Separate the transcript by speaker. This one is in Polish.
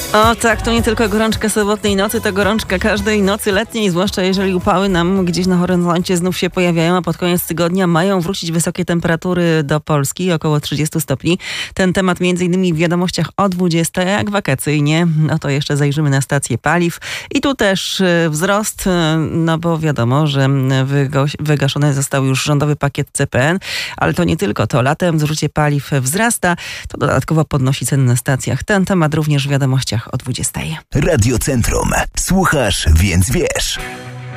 Speaker 1: O tak, to nie tylko gorączka sobotniej nocy, to gorączka każdej nocy letniej, zwłaszcza jeżeli upały nam gdzieś na horyzoncie znów się pojawiają, a pod koniec tygodnia mają wrócić wysokie temperatury do Polski, około 30 stopni. Ten temat m.in. w wiadomościach o 20, jak wakacyjnie. No to jeszcze zajrzymy na stację paliw. I tu też wzrost, no bo wiadomo, że wygaszony został już rządowy pakiet CPN, ale to nie tylko to. Latem zużycie paliw wzrasta, to dodatkowo podnosi ceny na stacjach. Ten temat również w wiadomościach o 20.
Speaker 2: Radio Centrum. Słuchasz, więc wiesz.